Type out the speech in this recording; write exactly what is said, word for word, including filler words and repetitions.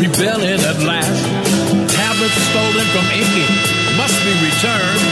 rebelling at last. Tablets stolen from Inky must be returned.